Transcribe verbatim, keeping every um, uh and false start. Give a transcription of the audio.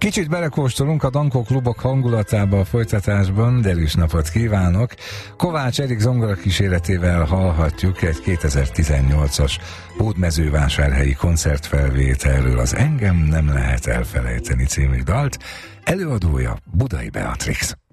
Kicsit belekóstolunk a Dankó klubok hangulatába a folytatásban, derűs napot kívánok! Kovács Erik zongora kíséretével hallhatjuk egy kétezer-tizennyolcas hódmezővásárhelyi koncertfelvételről az Engem nem lehet elfelejteni című dalt, előadója Budai Beatrix.